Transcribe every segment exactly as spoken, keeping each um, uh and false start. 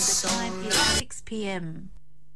The time is six p m.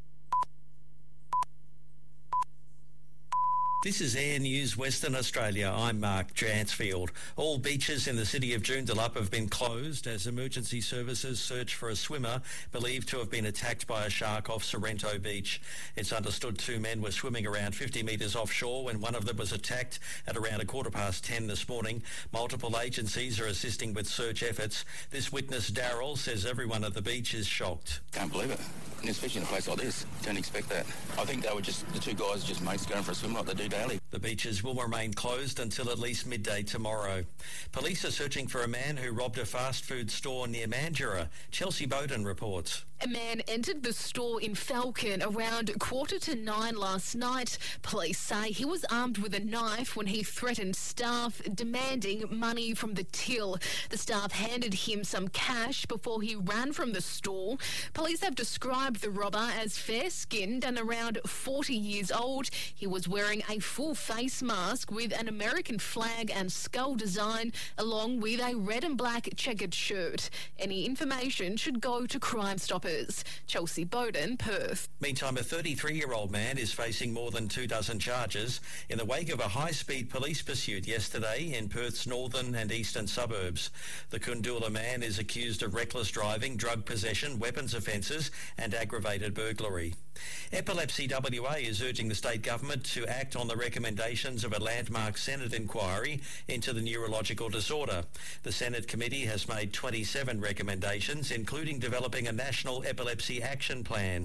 This is Air News Western Australia. I'm Mark Dransfield. All beaches in the city of Joondalup have been closed as emergency services search for a swimmer believed to have been attacked by a shark off Sorrento Beach. It's understood two men were swimming around fifty metres offshore when one of them was attacked at around a quarter past ten this morning. Multiple agencies are assisting with search efforts. This witness, Daryl, says everyone at the beach is shocked. Can't believe it, and especially in a place like this. Don't expect that. I think they were just, the two guys just mates going for a swim like they do daily. The beaches will remain closed until at least midday tomorrow. Police are searching for a man who robbed a fast food store near Mandurah. Chelsea Bowden reports. A man entered the store in Falcon around quarter to nine last night. Police say he was armed with a knife when he threatened staff, demanding money from the till. The staff handed him some cash before he ran from the store. Police have described the robber as fair-skinned and around forty years old. He was wearing a full face mask with an American flag and skull design, along with a red and black checkered shirt. Any information should go to Crime Stoppers. Chelsea Bowden, Perth. Meantime, a thirty-three-year-old man is facing more than two dozen charges in the wake of a high-speed police pursuit yesterday in Perth's northern and eastern suburbs. The Kundula man is accused of reckless driving, drug possession, weapons offences and aggravated burglary. Epilepsy W A is urging the state government to act on the recommendations of a landmark Senate inquiry into the neurological disorder. The Senate committee has made twenty-seven recommendations, including developing a national epilepsy action plan.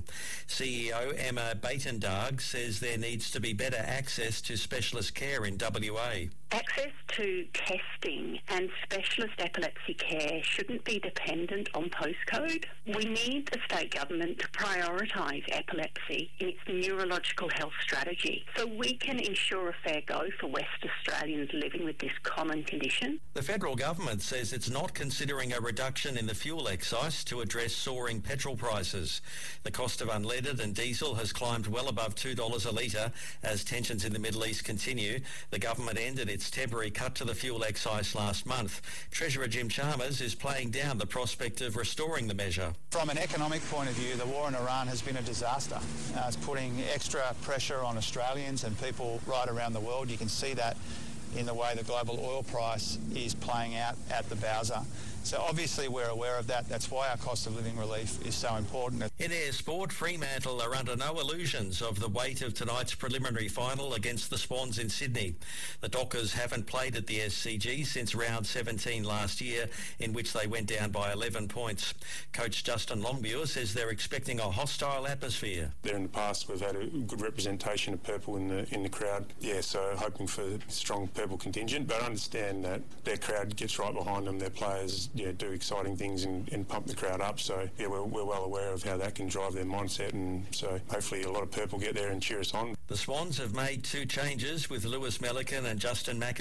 C E O Emma Batendag says there needs to be better access to specialist care in W A. Access to testing and specialist epilepsy care shouldn't be dependent on postcode. We need the state government to prioritise epilepsy in its neurological health strategy so we can ensure a fair go for West Australians living with this common condition. The federal government says it's not considering a reduction in the fuel excise to address soaring petrol prices. The cost of unleaded and diesel has climbed well above two dollars a litre as tensions in the Middle East continue. The government ended its temporary cut to the fuel excise last month. Treasurer Jim Chalmers is playing down the prospect of restoring the measure. From an economic point of view, the war in Iran has been a disaster. Uh, it's putting extra pressure on Australians and people right around the world. You can see that in the way the global oil price is playing out at the Bowser. So obviously we're aware of that. That's why our cost of living relief is so important. In air sport, Fremantle are under no illusions of the weight of tonight's preliminary final against the Swans in Sydney. The Dockers haven't played at the S C G since round seventeen last year, in which they went down by eleven points. Coach Justin Longmuir says they're expecting a hostile atmosphere. There in the past we've had a good representation of purple in the in the crowd. Yeah, so hoping for a strong purple contingent, but I understand that their crowd gets right behind them. Their players yeah, do exciting things and, and pump the crowd up. So yeah, we're, we're well aware of how that can drive their mindset, and so hopefully a lot of purple get there and cheer us on. The Swans have made two changes with Lewis Melican and Justin McAvoy